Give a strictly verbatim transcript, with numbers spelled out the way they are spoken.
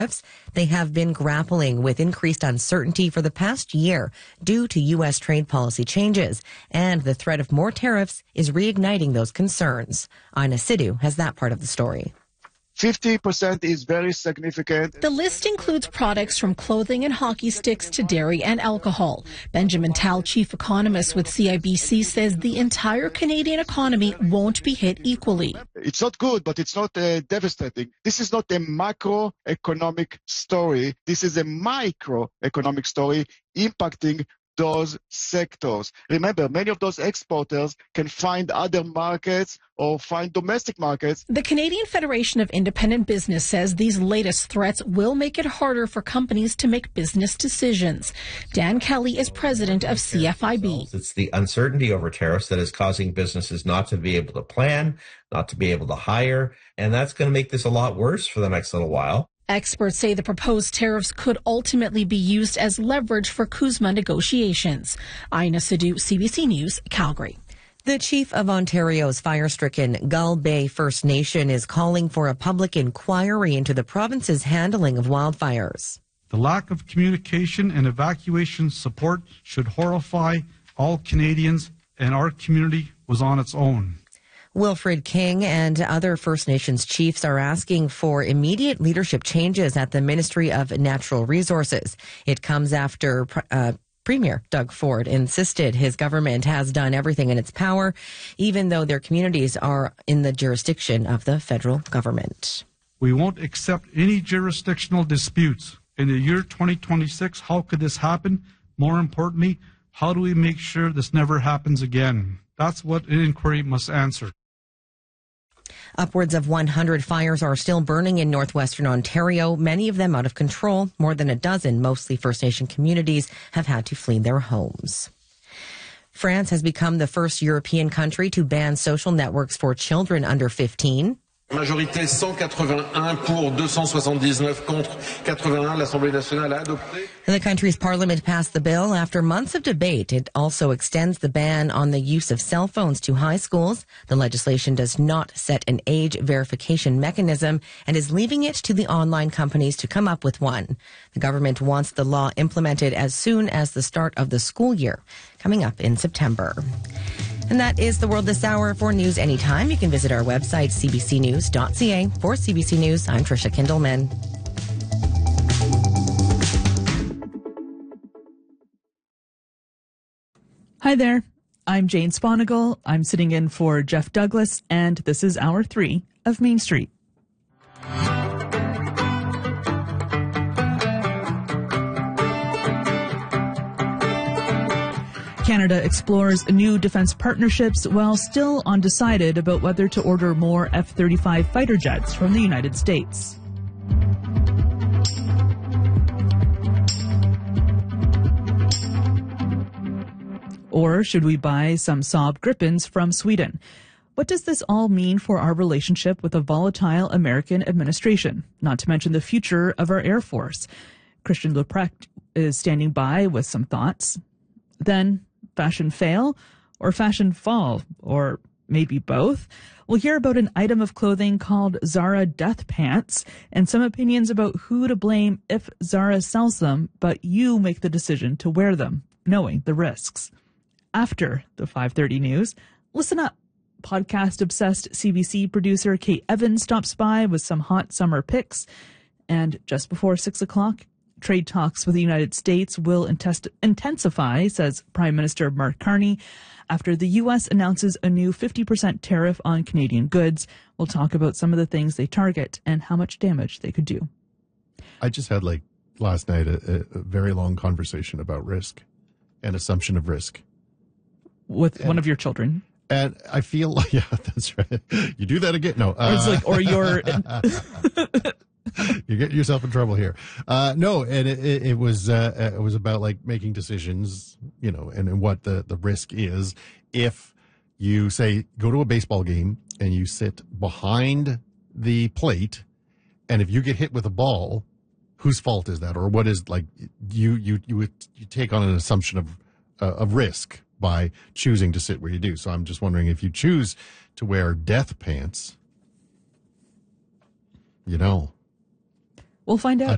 They have been grappling with increased uncertainty for the past year due to U S trade policy changes, and the threat of more tariffs is reigniting those concerns. Aina Sidhu has that part of the story. fifty percent is very significant. The list includes products from clothing and hockey sticks to dairy and alcohol. Benjamin Tal, chief economist with C I B C, says the entire Canadian economy won't be hit equally. It's not good, but it's not uh, devastating. This is not a macroeconomic story. This is a microeconomic story impacting those sectors. Remember, many of those exporters can find other markets or find domestic markets. The Canadian Federation of Independent Business says these latest threats will make it harder for companies to make business decisions. Dan Kelly is president of C F I B. It's the uncertainty over tariffs that is causing businesses not to be able to plan, not to be able to hire, and that's going to make this a lot worse for the next little while. Experts say the proposed tariffs could ultimately be used as leverage for CUSMA negotiations. Aina Sidhu, C B C News, Calgary. The chief of Ontario's fire-stricken Gull Bay First Nation is calling for a public inquiry into the province's handling of wildfires. The lack of communication and evacuation support should horrify all Canadians, and our community was on its own. Wilfred King and other First Nations chiefs are asking for immediate leadership changes at the Ministry of Natural Resources. It comes after uh, Premier Doug Ford insisted his government has done everything in its power, even though their communities are in the jurisdiction of the federal government. We won't accept any jurisdictional disputes. In the year twenty twenty-six, how could this happen? More importantly, how do we make sure this never happens again? That's what an inquiry must answer. Upwards of one hundred fires are still burning in northwestern Ontario, many of them out of control. More than a dozen, mostly First Nation communities, have had to flee their homes. France has become the first European country to ban social networks for children under fifteen. Majorité cent quatre-vingt-un pour, deux cent soixante-dix-neuf contre, quatre-vingt-un. L'Assemblée nationale a adopté. The country's parliament passed the bill after months of debate. It also extends the ban on the use of cell phones to high schools. The legislation does not set an age verification mechanism and is leaving it to the online companies to come up with one. The government wants the law implemented as soon as the start of the school year, coming up in September. And that is the world this hour. For news anytime, you can visit our website, c b c news dot c a. For C B C News, I'm Tricia Kindleman. Hi there. I'm Jane Sponigal. I'm sitting in for Jeff Douglas, and this is Hour three of Main Street. Canada explores new defense partnerships while still undecided about whether to order more F thirty-five fighter jets from the United States. Or should we buy some Saab Gripens from Sweden? What does this all mean for our relationship with a volatile American administration? Not to mention the future of our Air Force. Christian Leuprecht is standing by with some thoughts. Then, fashion fail or fashion fall, or maybe both? We'll hear about an item of clothing called Zara Death Pants and some opinions about who to blame if Zara sells them, but you make the decision to wear them, knowing the risks. After the five thirty news, listen up. Podcast-obsessed C B C producer Kate Evans stops by with some hot summer picks. And just before six o'clock, trade talks with the United States will intest- intensify, says Prime Minister Mark Carney, after the U S announces a new fifty percent tariff on Canadian goods. We'll talk about some of the things they target and how much damage they could do. I just had, like, last night, a, a very long conversation about risk and assumption of risk. With and, one of your children. And I feel like, yeah, that's right. You do that again? No. Uh, it's like, or your... You're getting yourself in trouble here. Uh, no, and it, it, it was uh, it was about like making decisions, you know, and, and what the, the risk is if you say go to a baseball game and you sit behind the plate, and if you get hit with a ball, whose fault is that, or what is like you you you you take on an assumption of uh, of risk by choosing to sit where you do. So I'm just wondering if you choose to wear death pants, you know. We'll find out.